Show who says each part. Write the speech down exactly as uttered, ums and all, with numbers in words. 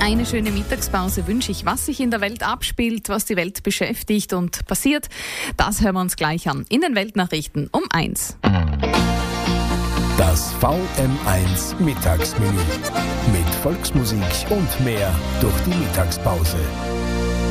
Speaker 1: Eine schöne Mittagspause wünsche ich. Was sich in der Welt abspielt, was die Welt beschäftigt und passiert, das hören wir uns gleich an. In den Weltnachrichten um eins.
Speaker 2: Das V M eins Mittagsmenü. Mit Volksmusik und mehr durch die Mittagspause.